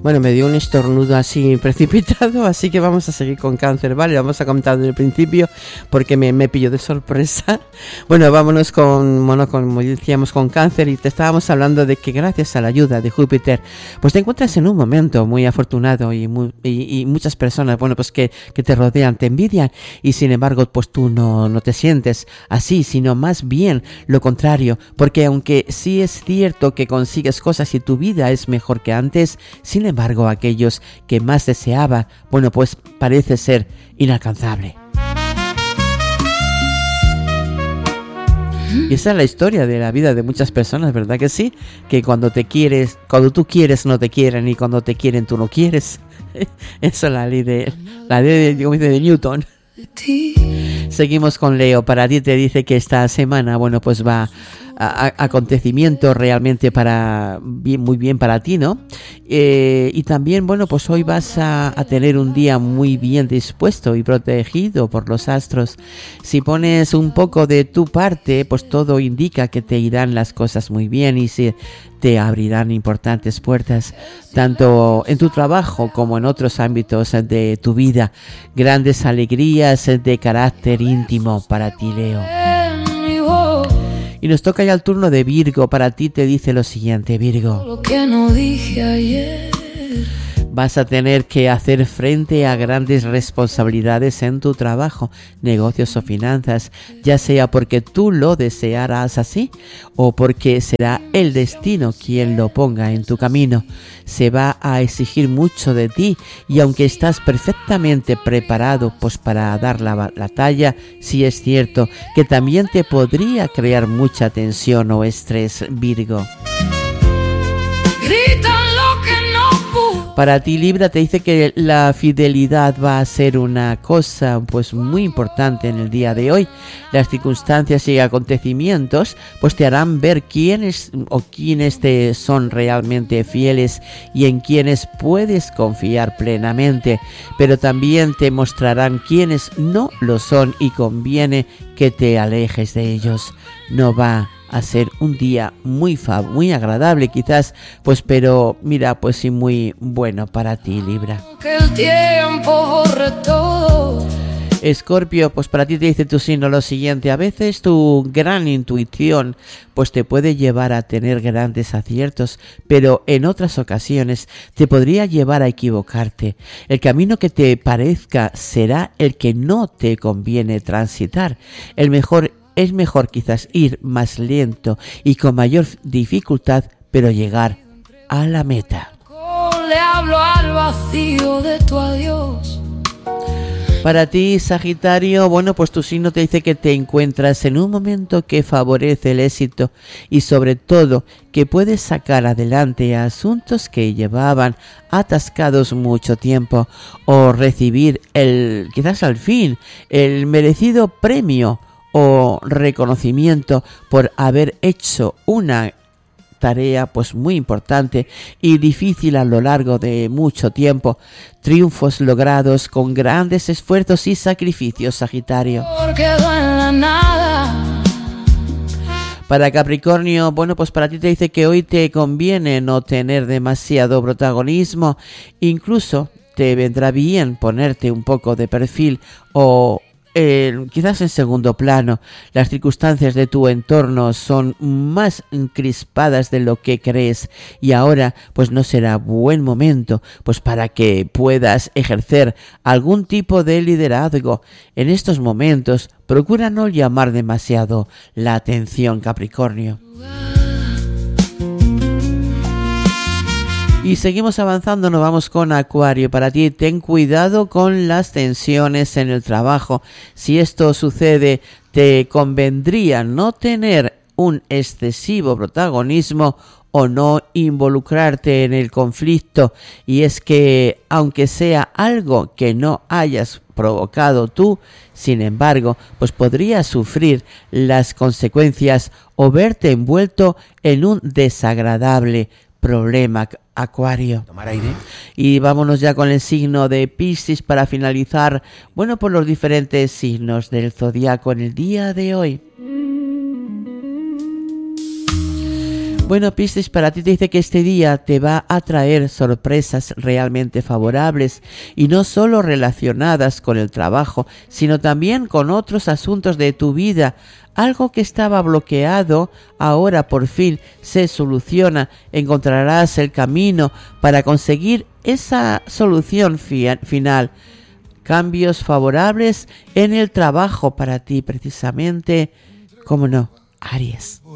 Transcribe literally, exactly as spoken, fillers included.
Bueno, me dio un estornudo así precipitado, así que vamos a seguir con Cáncer, ¿vale? Vamos a comentar desde el principio porque me, me pilló de sorpresa. Bueno, vámonos con, bueno, como decíamos, con Cáncer, y te estábamos hablando de que gracias a la ayuda de Júpiter, pues te encuentras en un momento muy afortunado y, muy, y, y muchas personas, bueno, pues que, que te rodean, te envidian, y sin embargo, pues tú no, no te sientes así, sino más bien lo contrario, porque aunque sí es cierto que consigues cosas y tu vida es mejor que antes, sin embargo, Sin embargo, aquellos que más deseaba, bueno, pues parece ser inalcanzable. Y esa es la historia de la vida de muchas personas, ¿verdad que sí? Que cuando te quieres, cuando tú quieres no te quieren, y cuando te quieren tú no quieres. Esa es la ley de, la ley de, de Newton. Seguimos con Leo. Para ti te dice que esta semana, bueno, pues va a, a, acontecimiento realmente para bien, muy bien para ti, ¿no? Eh, y también, bueno, pues hoy vas a, a tener un día muy bien dispuesto y protegido por los astros. Si pones un poco de tu parte, pues todo indica que te irán las cosas muy bien y se te abrirán importantes puertas, tanto en tu trabajo como en otros ámbitos de tu vida. Grandes alegrías de carácter íntimo para ti, Leo. Y nos toca ya el turno de Virgo. Para ti te dice lo siguiente, Virgo. Lo que no dije ayer. Vas a tener que hacer frente a grandes responsabilidades en tu trabajo, negocios o finanzas, ya sea porque tú lo desearás así o porque será el destino quien lo ponga en tu camino. Se va a exigir mucho de ti, y aunque estás perfectamente preparado pues para dar la, la talla, sí es cierto que también te podría crear mucha tensión o estrés, Virgo. Para ti, Libra, te dice que la fidelidad va a ser una cosa pues muy importante en el día de hoy. Las circunstancias y acontecimientos pues te harán ver quiénes o quiénes te son realmente fieles y en quienes puedes confiar plenamente, pero también te mostrarán quiénes no lo son y conviene que te alejes de ellos. No va a ser un día muy fab, muy agradable quizás, pues pero mira, pues sí, muy bueno para ti, Libra. Que el tiempo borre todo. Escorpio, pues para ti te dice tu signo lo siguiente: a veces tu gran intuición pues te puede llevar a tener grandes aciertos, pero en otras ocasiones te podría llevar a equivocarte. El camino que te parezca será el que no te conviene transitar. El mejor Es mejor quizás ir más lento y con mayor dificultad, pero llegar a la meta. Le hablo al vacío de tu adiós. Para ti, Sagitario, bueno, pues tu signo te dice que te encuentras en un momento que favorece el éxito y sobre todo que puedes sacar adelante asuntos que llevaban atascados mucho tiempo o recibir el, quizás al fin, el merecido premio o reconocimiento por haber hecho una tarea pues muy importante y difícil a lo largo de mucho tiempo. Triunfos logrados con grandes esfuerzos y sacrificios, Sagitario. Para Capricornio, bueno, pues para ti te dice que hoy te conviene no tener demasiado protagonismo, incluso te vendrá bien ponerte un poco de perfil o Eh, quizás en segundo plano. Las circunstancias de tu entorno son más crispadas de lo que crees y ahora pues no será buen momento pues para que puedas ejercer algún tipo de liderazgo. En estos momentos procura no llamar demasiado la atención, Capricornio. Y seguimos avanzando, nos vamos con Acuario. Para ti, ten cuidado con las tensiones en el trabajo. Si esto sucede, te convendría no tener un excesivo protagonismo o no involucrarte en el conflicto. Y es que, aunque sea algo que no hayas provocado tú, sin embargo, pues podrías sufrir las consecuencias o verte envuelto en un desagradable problema, Acuario. Tomar aire. Y vámonos ya con el signo de Piscis para finalizar, bueno, por los diferentes signos del zodiaco en el día de hoy. Bueno, Piscis, para ti te dice que este día te va a traer sorpresas realmente favorables y no solo relacionadas con el trabajo, sino también con otros asuntos de tu vida. Algo que estaba bloqueado, ahora por fin se soluciona. Encontrarás el camino para conseguir esa solución fi- final. Cambios favorables en el trabajo para ti, precisamente, ¿cómo no? Aries.